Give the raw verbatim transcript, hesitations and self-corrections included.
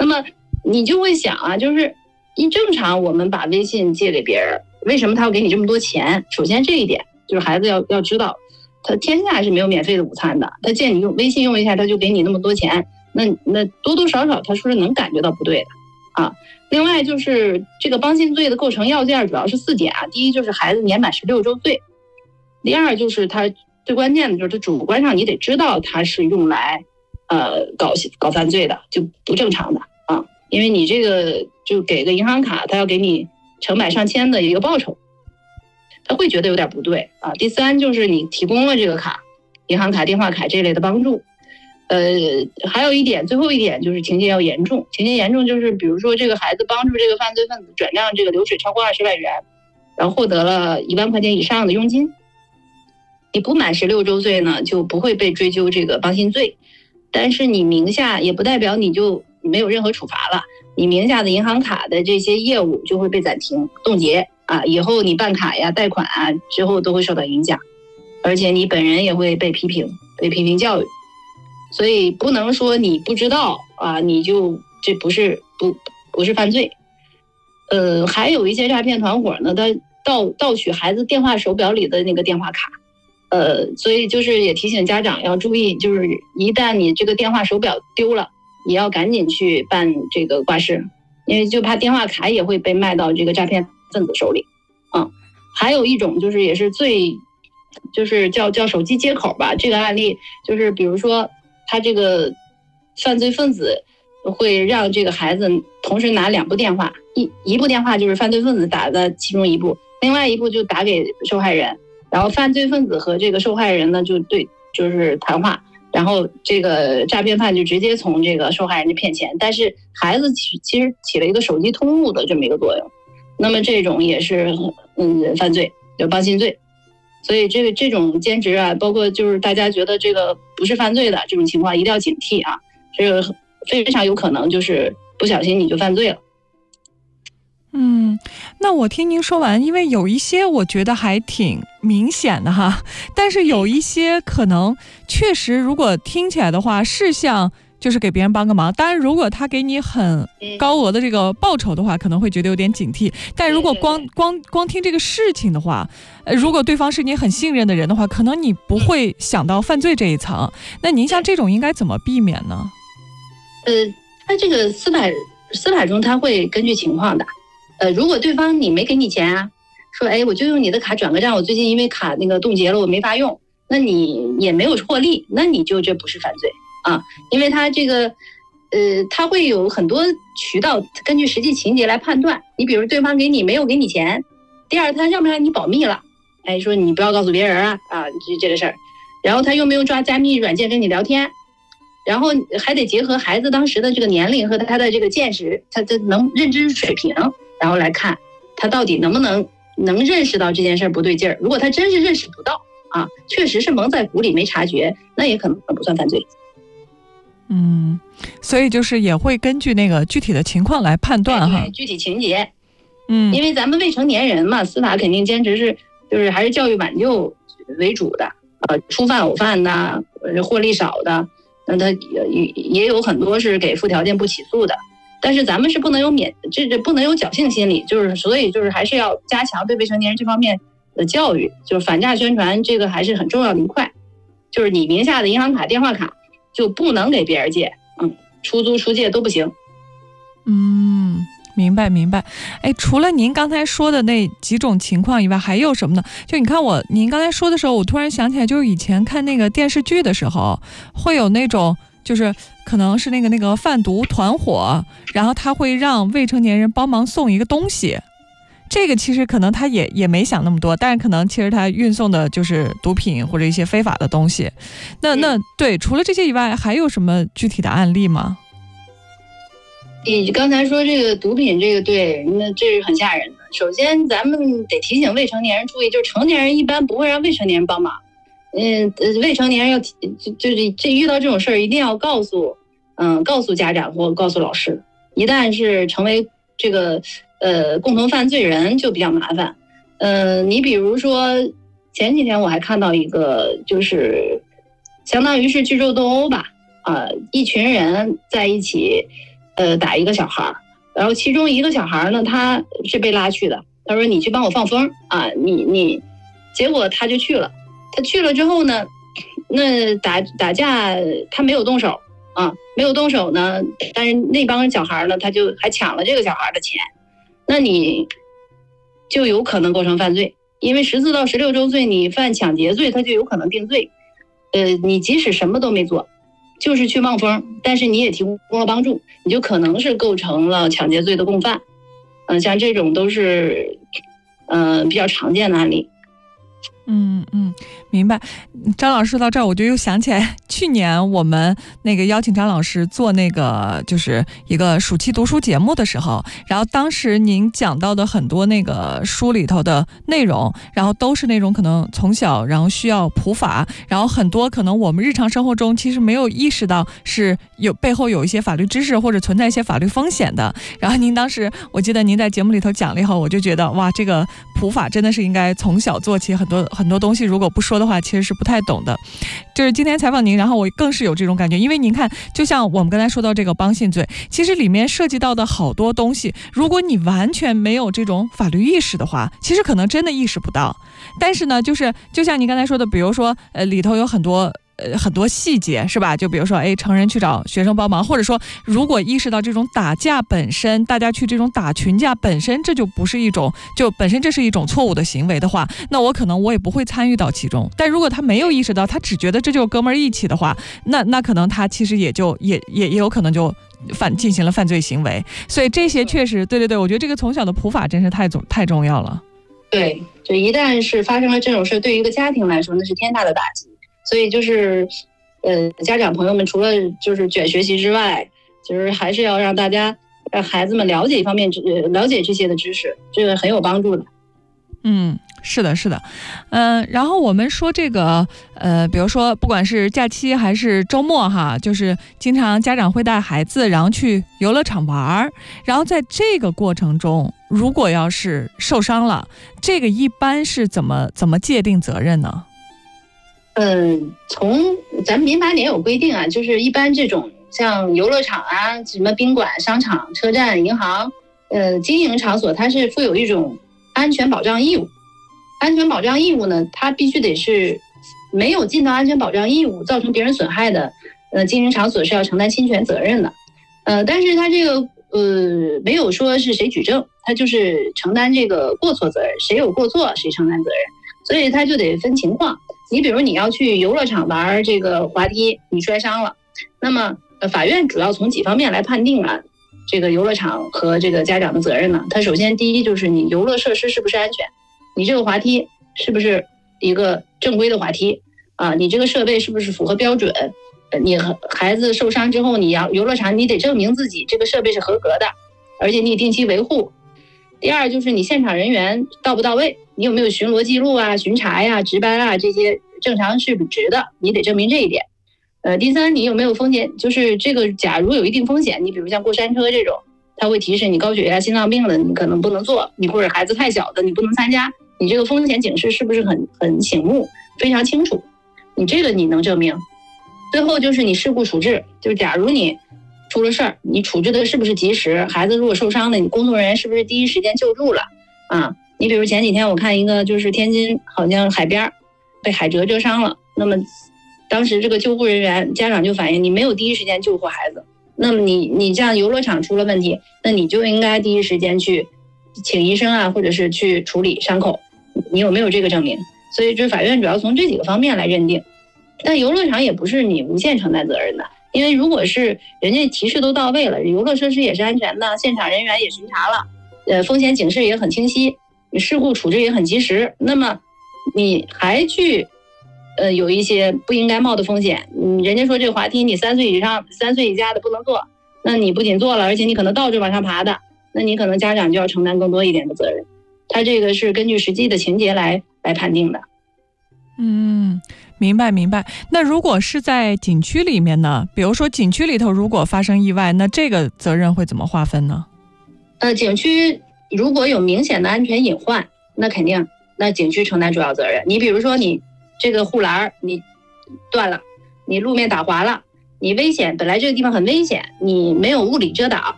么你就会想啊，就是一正常我们把微信借给别人，为什么他要给你这么多钱？首先这一点就是孩子要要知道，他天下是没有免费的午餐的，他见你用微信用一下他就给你那么多钱，那那多多少少他是不是能感觉到不对的啊？另外就是这个帮信罪的构成要件主要是四点啊，第一就是孩子年满十六周岁，第二就是他最关键的就是他主观上你得知道他是用来呃搞搞犯罪的，就不正常的啊，因为你这个就给个银行卡，他要给你成百上千的一个报酬，他会觉得有点不对啊。第三就是你提供了这个卡，银行卡、电话卡这类的帮助。呃，还有一点，最后一点就是情节要严重。情节严重就是比如说这个孩子帮助这个犯罪分子转账这个流水超过二十万元，然后获得了一万块钱以上的佣金。你不满十六周岁呢，就不会被追究这个帮信罪，但是你名下也不代表你就没有任何处罚了。你名下的银行卡的这些业务就会被暂停、冻结啊，以后你办卡呀、贷款啊之后都会受到影响，而且你本人也会被批评、被批评教育。所以不能说你不知道啊，你就这不是不不是犯罪。呃，还有一些诈骗团伙呢，他盗盗取孩子电话手表里的那个电话卡，呃，所以就是也提醒家长要注意，就是一旦你这个电话手表丢了，也要赶紧去办这个挂失，因为就怕电话卡也会被卖到这个诈骗分子手里。嗯，还有一种就是也是最就是叫叫手机接口吧，这个案例就是比如说。他这个犯罪分子会让这个孩子同时拿两部电话，一一部电话就是犯罪分子打的其中一部，另外一部就打给受害人，然后犯罪分子和这个受害人呢就对就是谈话，然后这个诈骗犯就直接从这个受害人就骗钱，但是孩子其其实起了一个手机通路的这么一个作用，那么这种也是嗯犯罪，就帮信罪。所以这个这种兼职啊，包括就是大家觉得这个不是犯罪的这种情况，一定要警惕啊！这个非常有可能就是不小心你就犯罪了。 嗯，那我听您说完，因为有一些我觉得还挺明显的哈，但是有一些可能确实如果听起来的话是像就是给别人帮个忙，当然如果他给你很高额的这个报酬的话，可能会觉得有点警惕，但如果光光光听这个事情的话，呃，如果对方是你很信任的人的话，可能你不会想到犯罪这一层，那您像这种应该怎么避免呢？ 呃，他这个司法司法中他会根据情况的，呃，如果对方你没给你钱啊，说哎我就用你的卡转个账，我最近因为卡那个冻结了我没法用，那你也没有获利，那你就这不是犯罪啊，因为他这个，呃，他会有很多渠道根据实际情节来判断。你比如对方给你没有给你钱，第二他让不让你保密了，哎，说你不要告诉别人啊啊这这个事儿，然后他又没有抓加密软件跟你聊天，然后还得结合孩子当时的这个年龄和他的这个见识，他的能认知水平，然后来看他到底能不能能认识到这件事不对劲儿。如果他真是认识不到啊，确实是蒙在鼓里没察觉，那也可能不算犯罪。 嗯，所以就是也会根据那个具体的情况来判断哈， 对，具体情节， 嗯， 因为咱们未成年人嘛，司法肯定坚持是就是还是教育挽救为主的，呃，初犯偶犯呐，获利少的，那他也也有很多是给附条件不起诉的，但是咱们是不能有免这这不能有侥幸心理，就是所以就是还是要加强对未成年人这方面的教育，就是反诈宣传这个还是很重要的一块，就是你名下的银行卡、电话卡。就不能给别人借，嗯，出租出借都不行。 嗯，明白明白。哎，除了您刚才说的那几种情况以外，还有什么呢？就你看我，您刚才说的时候，我突然想起来，就是以前看那个电视剧的时候，会有那种，就是可能是那个那个贩毒团伙，然后他会让未成年人帮忙送一个东西。这个其实可能他也也没想那么多，但是可能其实他运送的就是毒品或者一些非法的东西。那那对，除了这些以外，还有什么具体的案例吗？ 你刚才说这个毒品，这个对，那这是很吓人的。首先，咱们得提醒未成年人注意，就是成年人一般不会让未成年人帮忙。嗯，未成年人要就就是这遇到这种事儿，一定要告诉嗯告诉家长或告诉老师。一旦是成为这个。呃，共同犯罪人就比较麻烦。呃，你比如说前几天我还看到一个，就是相当于是聚众斗殴吧，啊、呃，一群人在一起， 呃打一个小孩，然后其中一个小孩呢，他是被拉去的，他说你去帮我放风啊，你你，结果他就去了，他去了之后呢，那打打架他没有动手啊，没有动手呢，但是那帮小孩呢，他就还抢了这个小孩的钱，那你就有可能构成犯罪，因为十四到十六周岁你犯抢劫罪，他就有可能定罪。呃，你即使什么都没做，就是去望风，但是你也提供了帮助，你就可能是构成了抢劫罪的共犯。嗯、呃，像这种都是呃比较常见的案例。 嗯嗯，明白。张老师说到这儿，我就又想起来，去年我们那个邀请张老师做那个就是一个暑期读书节目的时候，然后当时您讲到的很多那个书里头的内容，然后都是那种可能从小然后需要普法，然后很多可能我们日常生活中其实没有意识到是有背后有一些法律知识或者存在一些法律风险的。然后您当时我记得您在节目里头讲了以后，我就觉得哇，这个普法真的是应该从小做起，很多很多东西如果不说的话其实是不太懂的。就是今天采访您，然后我更是有这种感觉，因为您看就像我们刚才说到这个帮信罪，其实里面涉及到的好多东西，如果你完全没有这种法律意识的话，其实可能真的意识不到。但是呢，就是就像您刚才说的，比如说呃里头有很多呃很多细节是吧，就比如说哎成人去找学生帮忙，或者说如果意识到这种打架本身，大家去这种打群架本身这就不是一种就本身这是一种错误的行为的话，那我可能我也不会参与到其中。但如果他没有意识到，他只觉得这就是哥们儿义气的话，那那可能他其实也就也也也有可能就犯进行了犯罪行为。所以这些确实对对对，我觉得这个从小的普法真是太重太重要了。 对，就一旦是发生了这种事，对于一个家庭来说那是天大的打击。所以就是呃家长朋友们除了就是卷学习之外，就是还是要让大家让孩子们了解一方面了解这些的知识，这个很有帮助的。 嗯，是的，是的，嗯、呃，然后我们说这个，呃，比如说不管是假期还是周末哈，就是经常家长会带孩子，然后去游乐场玩，然后在这个过程中，如果要是受伤了，这个一般是怎么怎么界定责任呢？ 嗯，从咱们民法里也有规定啊，就是一般这种像游乐场啊、什么宾馆、商场、车站、银行，呃，经营场所，它是负有一种安全保障义务。安全保障义务呢，它必须得是没有尽到安全保障义务，造成别人损害的，呃，经营场所是要承担侵权责任的。呃，但是它这个呃没有说是谁举证，它就是承担这个过错责任，谁有过错谁承担责任，所以它就得分情况。你比如你要去游乐场玩这个滑梯，你摔伤了，那么呃法院主要从几方面来判定啊这个游乐场和这个家长的责任呢？它首先第一就是你游乐设施是不是安全，你这个滑梯是不是一个正规的滑梯啊？你这个设备是不是符合标准？你孩子受伤之后，你要游乐场你得证明自己这个设备是合格的，而且你定期维护。第二就是你现场人员到不到位，你有没有巡逻记录啊、巡查呀、值班啊，这些正常是履职的，你得证明这一点。呃，第三，你有没有风险？就是这个，假如有一定风险，你比如像过山车这种，它会提示你高血压、心脏病的，你可能不能做；你或者孩子太小的，你不能参加。你这个风险警示是不是很很醒目、非常清楚？你这个你能证明。最后就是你事故处置，就是假如你出了事儿，你处置的是不是及时？孩子如果受伤了，你工作人员是不是第一时间救助了？啊，你比如前几天我看一个，就是天津好像海边被海蜇蜇伤了，那么当时这个救护人员家长就反映你没有第一时间救护孩子，那么你你这样游乐场出了问题，那你就应该第一时间去请医生啊，或者是去处理伤口，你有没有这个证明？所以这法院主要从这几个方面来认定。但游乐场也不是你无限承担责任的，因为如果是人家提示都到位了，游乐设施也是安全的，现场人员也巡查了，呃，风险警示也很清晰，事故处置也很及时，那么你还去呃有一些不应该冒的风险，嗯，人家说这个滑梯你三岁以上、三岁以下的不能坐，那你不仅坐了，而且你可能倒着往上爬的，那你可能家长就要承担更多一点的责任。他这个是根据实际的情节来来判定的。 嗯，明白明白。那如果是在景区里面呢？比如说景区里头如果发生意外，那这个责任会怎么划分呢？ 呃，景区如果有明显的安全隐患，那肯定那景区承担主要责任。你比如说你这个护栏你断了，你路面打滑了， 你危险，本来这个地方很危险，你没有物理遮挡，